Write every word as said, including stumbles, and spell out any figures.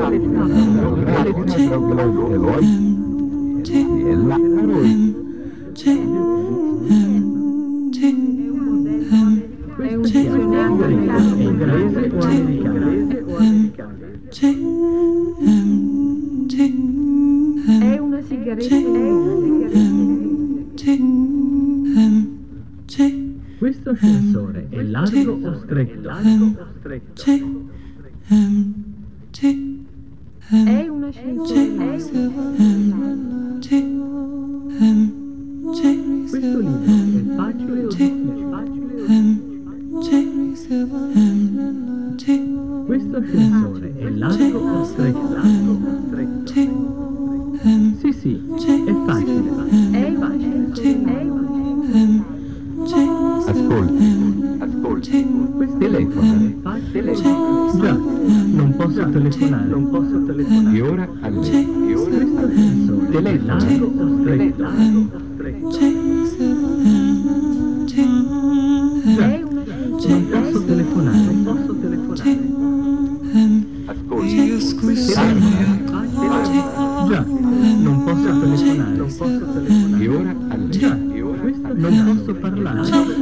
È una sigaretta. Questo ascensore è largo o stretto? È un ascensore. Questo libro è facile o difficile? Questo ascensore è largo o stretto? Sì, sì, è facile. È facile. Ascolti, ascolti. Telefona. Telefono. Già, non posso telefonare. Non posso telefonare. E ora a lei. E ora Questo a lei. ascensore è Telefono. largo o stretto? Già, È un non posso telefonare. Non posso telefonare. Ascolti. Già, non posso telefonare. Non posso telefonare. E ora a lei. Già, E ora questo a lei. non posso parlare.